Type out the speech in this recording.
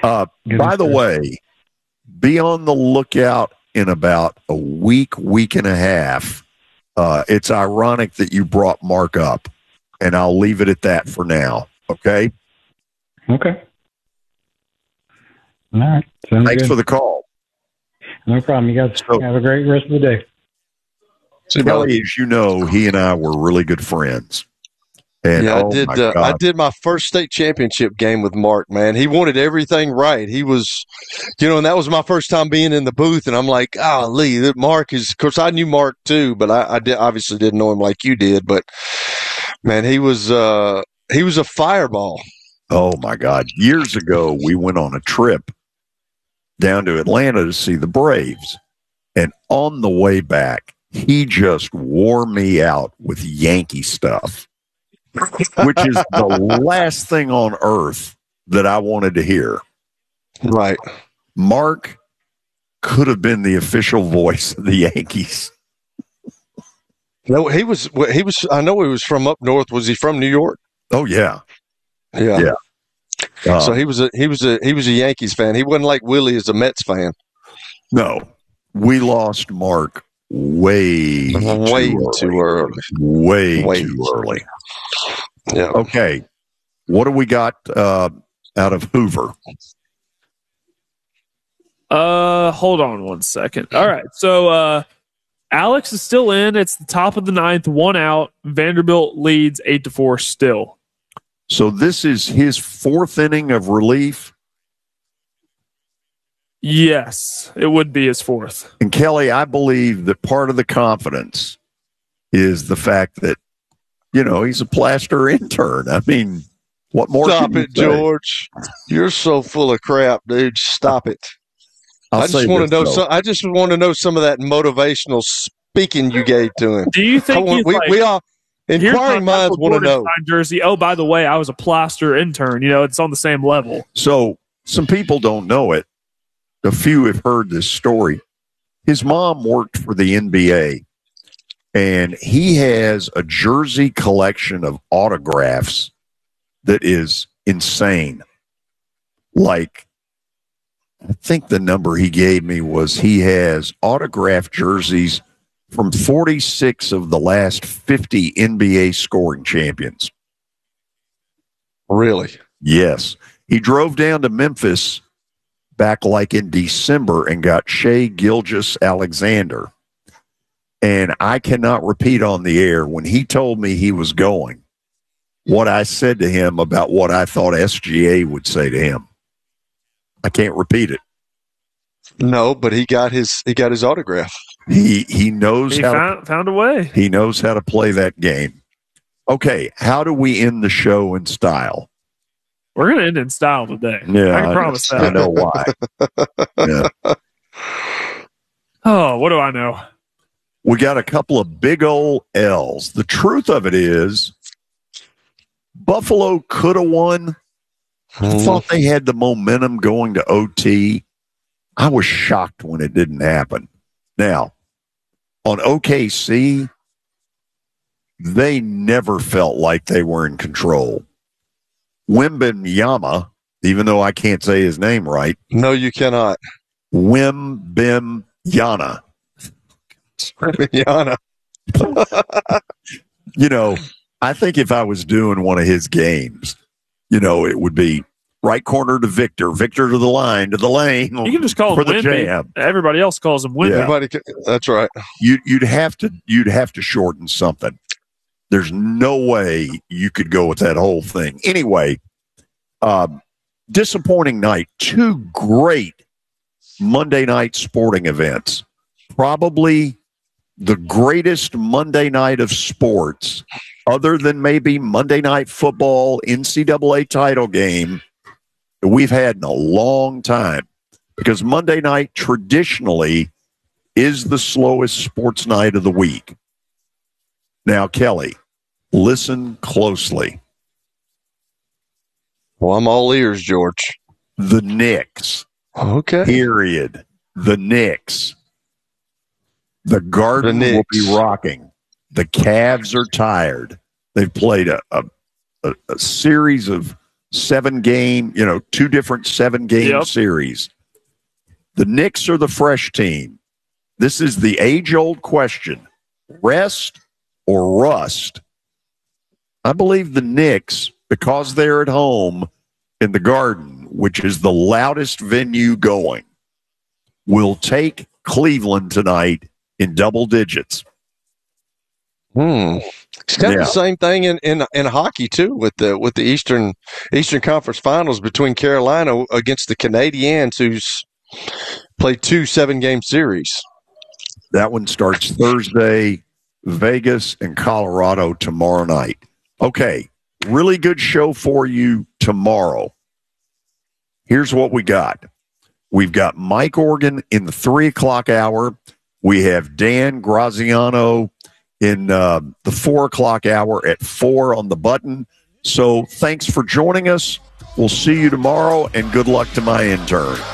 By the way, be on the lookout in about a week and a half. It's ironic that you brought Mark up, and I'll leave it at that for now. Okay? Okay. All right. Sounds Thanks good. for the call. No problem. You guys have a great rest of the day. Kelly, as you know, he and I were really good friends. And yeah, I did my first state championship game with Mark, man. He wanted everything right. He was, and that was my first time being in the booth. And I'm like, Lee, Mark is, of course, I knew Mark too, but I obviously didn't know him like you did. But, man, he was a fireball. Oh, my God. Years ago, we went on a trip down to Atlanta to see the Braves. And on the way back, he just wore me out with Yankee stuff, which is the last thing on earth that I wanted to hear. Right. Mark could have been the official voice of the Yankees. No, he was. I know he was from up north. Was he from New York? Oh yeah, yeah. So he was a Yankees fan. He wasn't like Willie as a Mets fan. No, we lost Mark way too early. Way too early. Yeah. Okay. What do we got out of Hoover? Hold on one second. All right. So Alex is still in. It's the top of the ninth, 1 out. Vanderbilt leads 8-4 still. So this is his fourth inning of relief? Yes, it would be his fourth. And Kelly, I believe that part of the confidence is the fact that, he's a plaster intern. I mean, what more? Stop it, George. You're so full of crap, dude. Stop it. I just want to know some of that motivational speaking you gave to him. Do you think we all inquiring minds want to know? Jersey. Oh, by the way, I was a plaster intern. It's on the same level. So some people don't know it. A few have heard this story. His mom worked for the NBA, and he has a jersey collection of autographs that is insane. Like, I think the number he gave me was he has autographed jerseys from 46 of the last 50 NBA scoring champions. Really? Yes. He drove down to Memphis back like in December and got Shai Gilgeous-Alexander. And I cannot repeat on the air when he told me he was going what I said to him about what I thought SGA would say to him. I can't repeat it. No, but he got his autograph. He knows found a way. He knows how to play that game. Okay, how do we end the show in style? We're going to end in style today. Yeah, I can promise that. I know why. Yeah. Oh, what do I know? We got a couple of big old L's. The truth of it is, Buffalo could have won. I thought they had the momentum going to OT. I was shocked when it didn't happen. Now, on OKC, they never felt like they were in control. Wembanyama, even though I can't say his name right. No, you cannot. Wembanyama. I think if I was doing one of his games, it would be right corner to Victor to the line, to the lane. You can just call him the jam. Everybody else calls him Wimpy. Yeah. That's right. You'd have to shorten something. There's no way you could go with that whole thing. Anyway, disappointing night. 2 great Monday night sporting events. Probably the greatest Monday night of sports, other than maybe Monday Night Football, NCAA title game, that we've had in a long time. Because Monday night traditionally is the slowest sports night of the week. Now, Kelly, listen closely. Well, I'm all ears, George. The Knicks. Okay. Period. The Knicks. The Garden will be rocking. The Cavs are tired. They've played a series of 7-game, 2 different 7-game series. The Knicks are the fresh team. This is the age-old question, rest or rust? I believe the Knicks, because they're at home in the Garden, which is the loudest venue going, will take Cleveland tonight in double digits. It's kind of the same thing in hockey too, with the Eastern Conference Finals between Carolina against the Canadiens, who's played 2 7-game series. That one starts Thursday. Vegas and Colorado tomorrow night. Okay, really good show for you tomorrow. Here's what we got. We've got Mike Organ in the 3 o'clock hour. We have Dan Graziano in the 4 o'clock hour at 4 on the button. So thanks for joining us. We'll see you tomorrow, and good luck to my intern.